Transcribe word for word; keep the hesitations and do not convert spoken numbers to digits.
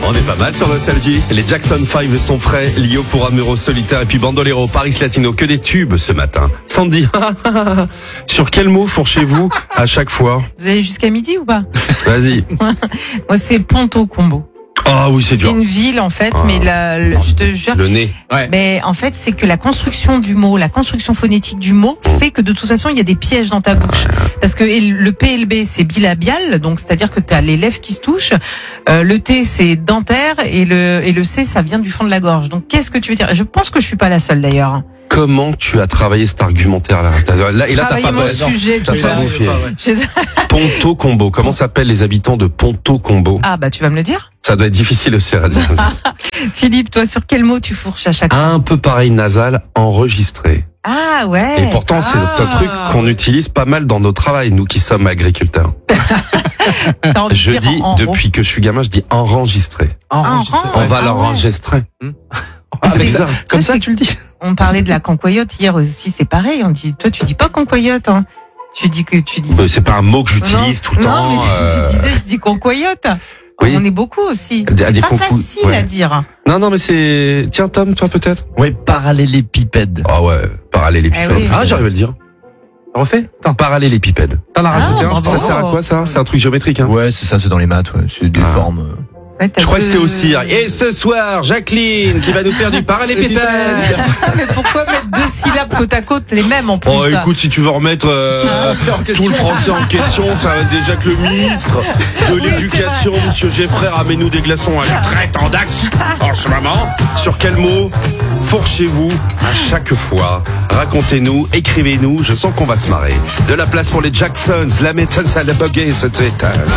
On est pas mal sur Nostalgie. Les Jackson five sont prêts. Lio pour Amuro Solitaire et puis Bandolero, Paris Latino. Que des tubes ce matin. Sandy, sur quel mot fourchez-vous à chaque fois? Vous allez jusqu'à midi ou pas? Vas-y. Moi, c'est Ponto Combo. Ah oui, c'est dur. C'est une ville en fait, Ah. mais la, le- je te jure. Le nez. Ouais. Mais en fait, c'est que la construction du mot, la construction phonétique du mot fait que de toute façon, il y a des pièges dans ta bouche. Parce que et le P L B, c'est bilabial, donc c'est-à-dire que tu as les lèvres qui se touchent. Euh, le T, c'est dentaire et le et le C, ça vient du fond de la gorge. Donc qu'est-ce que tu veux dire? Je pense que je suis pas la seule d'ailleurs. Comment tu as travaillé cet argumentaire-là? Là, et là, t'as Travailler pas, mon non, sujet, t'as tu pas vois. gonflé. Je- Ponto Combo. Comment s'appellent les habitants de Ponto Combo? Ah bah tu vas me le dire. Ça doit être difficile aussi à dire. Philippe, toi, sur quel mot tu fourches à chaque fois? Un peu pareil nasal, enregistré. Ah ouais. Et pourtant, c'est Ah. un truc qu'on utilise pas mal dans nos travails, nous qui sommes agriculteurs. T'as envie de Je dire dis, en- en- depuis que je suis gamin, je dis enregistré. Enregistré. rang. On Ouais. va Ah ouais. l'enregistrer. Ah, C'est mais ça, bizarre. comme Ça, ça, c'est- tu le dis. On parlait de la concoyote hier aussi, c'est pareil. On dit, toi, tu dis pas concoyote, hein. Tu dis que tu dis. Bah, c'est pas un mot que j'utilise Non, tout le non, temps. mais euh, je disais, je dis concoyote. Oui. On est beaucoup aussi. Des- C'est des pas concou- facile ouais. à dire. Non, non, mais c'est... Tiens, Tom, toi peut-être? Oui, parallélépipède. Ah ouais, parallélépipède. Ah oui, oui. Ah, j'arrive à le dire. Refais? Attends, Parallélépipède. t'en as rajouté Ah, un? bravo. Ça sert à quoi, ça? C'est un truc géométrique, hein? Ouais, c'est ça, c'est dans les maths, ouais. C'est des Ah. formes. euh. Ouais, t'as Je crois que deux- c'était aussi. Et ce soir, Jacqueline qui va nous faire du parallélépipède. Ah, mais pourquoi mettre deux syllabes côte à côte, les mêmes en plus? Oh, écoute, si tu veux remettre euh, tout le français en question, ça va être déjà que le ministre de l'Éducation, Monsieur Geffrey, ramène-nous des glaçons à l'Utrecht en Dax en ce moment. Sur quel mot fourchez-vous à chaque fois? Racontez-nous, écrivez-nous, je sens qu'on va se marrer. De la place pour les Jacksons, la méthode à la bugger, c'était...